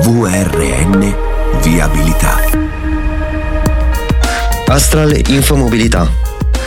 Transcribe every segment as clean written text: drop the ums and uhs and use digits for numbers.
VRN Viabilità. Astral Infomobilità.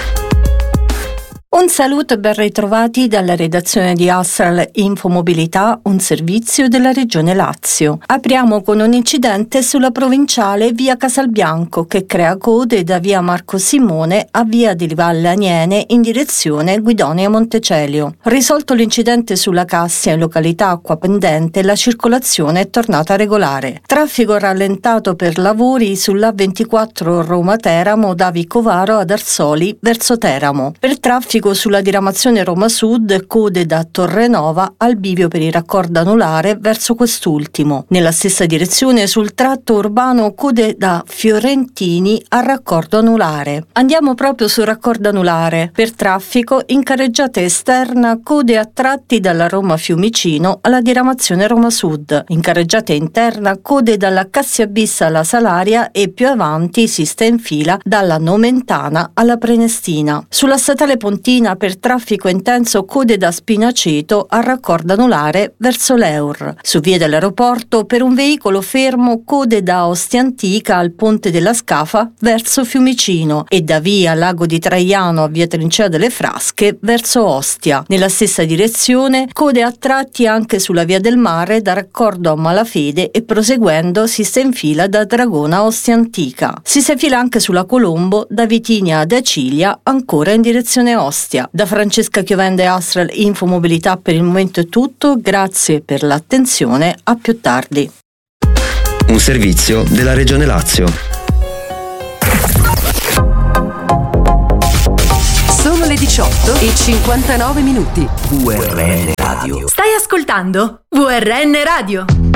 Un saluto e ben ritrovati dalla redazione di Astral Infomobilità, un servizio della Regione Lazio. Apriamo con un incidente sulla provinciale via Casalbianco che crea code da via Marco Simone a via di Valle Aniene in direzione Guidonia Montecelio. Risolto l'incidente sulla Cassia in località Acqua Pendente, la circolazione è tornata regolare. Traffico rallentato per lavori sulla A24 Roma-Teramo da Vicovaro ad Arsoli verso Teramo. Per traffico sulla diramazione Roma Sud, code da Torrenova al bivio per il raccordo anulare verso quest'ultimo. Nella stessa direzione sul tratto urbano code da Fiorentini al raccordo anulare. Andiamo proprio sul raccordo anulare. Per traffico in carreggiata esterna code a tratti dalla Roma Fiumicino alla diramazione Roma Sud. In carreggiata interna code dalla Cassia Bis alla Salaria e più avanti si sta in fila dalla Nomentana alla Prenestina. Sulla statale Pontina per traffico intenso code da Spinaceto al raccordo anulare verso l'Eur. Su via dell'aeroporto per un veicolo fermo code da Ostia Antica al Ponte della Scafa verso Fiumicino e da via Lago di Traiano a via Trincea delle Frasche verso Ostia. Nella stessa direzione code a tratti anche sulla via del Mare da raccordo a Malafede e proseguendo si sta in fila da Dragona a Ostia Antica. Si fila anche sulla Colombo da Vitinia ad Acilia ancora in direzione Ostia. Da Francesca Chiovende Astral Infomobilità per il momento è tutto, grazie per l'attenzione, a più tardi. Un servizio della Regione Lazio. Sono le 18:59. VRN Radio. Stai ascoltando VRN Radio.